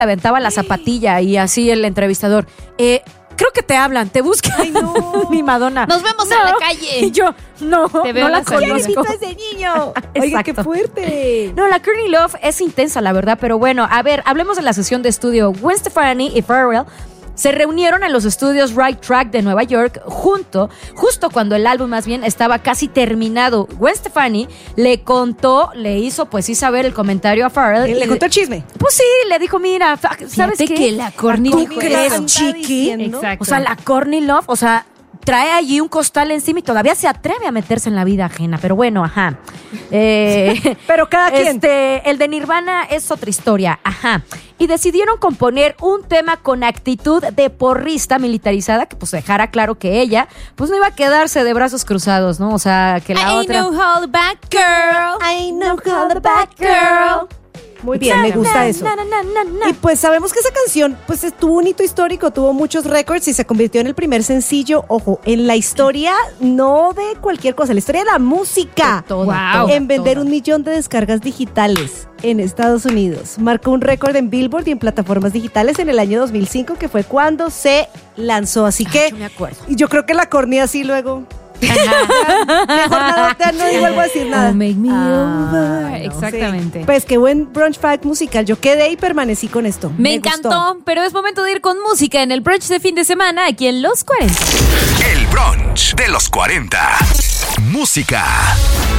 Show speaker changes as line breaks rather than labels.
aventaba la zapatilla y así el entrevistador. Creo que te hablan, te buscan.
Ay, no.
Mi Madonna.
Nos vemos en la calle.
Y yo, no,
Te veo
no
en
la
la salida.
conozco.
¡Qué ese niño! Oiga, qué
Exacto.
fuerte.
No, la Courtney Love es intensa, la verdad, pero bueno, a ver, hablemos de la sesión de estudio. Gwen Stefani y Pharrell se reunieron en los estudios Right Track de Nueva York justo cuando el álbum más bien estaba casi terminado. Gwen Stefani le hizo pues sí saber el comentario a Pharrell.
Le contó el chisme.
Pues sí, le dijo, mira, ¿sabes
Fíjate
qué?
que la Courtney
¿Tú
dijo
crees,
eso.
chiqui?
Exacto.
O sea, la Courtney Love, o sea, trae allí un costal encima y todavía se atreve a meterse en la vida ajena. Pero bueno, ajá.
Pero cada quien.
El de Nirvana es otra historia, ajá. Y decidieron componer un tema con actitud de porrista militarizada que pues dejara claro que ella pues no iba a quedarse de brazos cruzados, ¿no? O sea, que la
I
otra...
know how back girl.
I know how the back girl. Muy bien, me gusta eso. Y pues sabemos que esa canción pues tuvo un hito histórico, tuvo muchos récords y se convirtió en el primer sencillo, ojo, en la historia no de cualquier cosa, en la historia de la música.
Wow.
En vender 1 millón de descargas digitales en Estados Unidos. Marcó un récord en Billboard y en plataformas digitales en el año 2005, que fue cuando se lanzó. Así que
yo me acuerdo.
y yo creo que la Courtney así luego... Mejor nada, no vuelvo a decir nada.
Oh, make me over.
no.
Exactamente.
Sí. Pues qué buen brunch fact musical. Yo quedé y permanecí con esto.
Me
gustó.
encantó, pero es momento de ir con música en el brunch de fin de semana aquí en Los 40.
El brunch de los 40. Música.